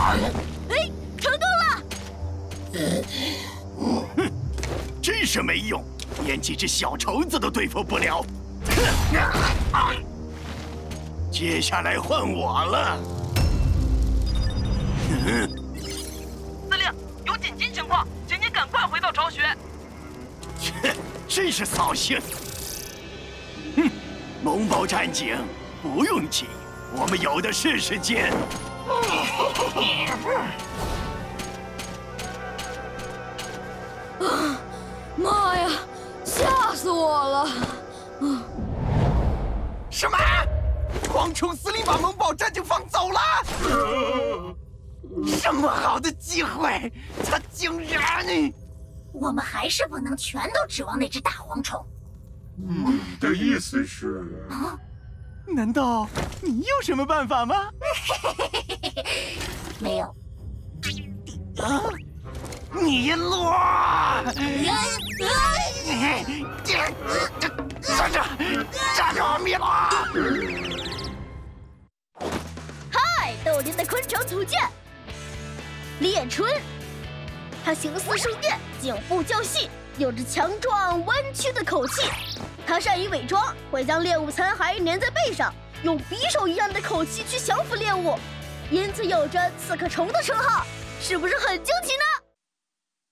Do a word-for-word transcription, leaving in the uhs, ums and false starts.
哎，成功了！ 哼，真是没用，连几只小虫子都对付不了。接下来换我了。嗯， 司令，有紧急情况，请您赶快回到巢穴。 切，真是扫兴。哼，萌宝战警，不用急，我们有的是时间。 啊！妈呀，吓死我了！啊！ 什么？蝗虫司令把萌宝战警放走了？这么好的机会，他竟然…… 我们还是不能全都指望那只大蝗虫。 你的意思是？ 啊？难道你有什么办法吗？ 没有。 啊！尼洛！站着，站着，米洛！ 嗨，斗灵的昆虫图鉴，猎春。它形似圣殿，颈部较细，有着强壮弯曲的口气。它善于伪装，会将猎物残骸粘在背上，用匕首一样的口气去降服猎物，因此有着刺客虫的称号。是不是很惊奇呢？